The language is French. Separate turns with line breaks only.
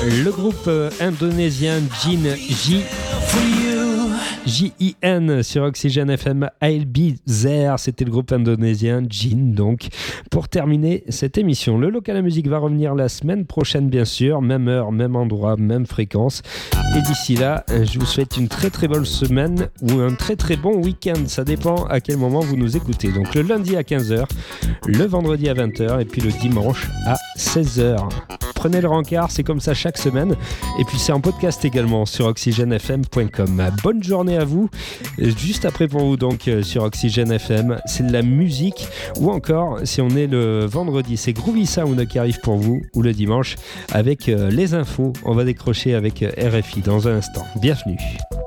Le groupe indonésien Jin sur Oxygène FM, I'll Be There, c'était le groupe indonésien Jin. Donc, pour terminer cette émission, le local à musique va revenir la semaine prochaine, bien sûr, même heure, même endroit, même fréquence. Et d'ici là, je vous souhaite une très très bonne semaine ou un très très bon week-end. Ça dépend à quel moment vous nous écoutez. Donc, le lundi à 15h, le vendredi à 20h et puis le dimanche à 16h. Prenez le rencard, c'est comme ça chaque semaine. Et puis c'est en podcast également sur oxygenefm.com. Bonne journée à vous. Juste après pour vous donc sur Oxygène FM, c'est de la musique. Ou encore, si on est le vendredi, c'est Groovy Sound qui arrive pour vous. Ou le dimanche avec les infos. On va décrocher avec RFI dans un instant. Bienvenue.